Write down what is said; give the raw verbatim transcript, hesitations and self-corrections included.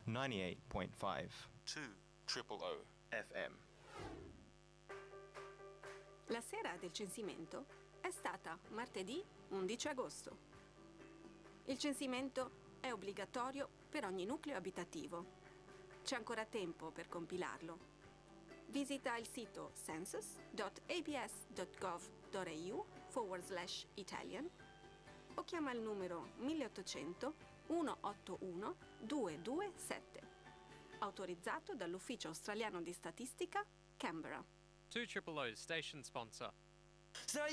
ninety-eight point five two triple O F M. La sera del censimento è stata martedì undici agosto. Il censimento è obbligatorio per ogni nucleo abitativo. C'è ancora tempo per compilarlo. Visita il sito census.abs.gov.au forward slash Italian o chiama il numero milleottocento centottantuno duecentoventisette, autorizzato dall'Ufficio Australiano di Statistica, Canberra. two triple O's station sponsor. So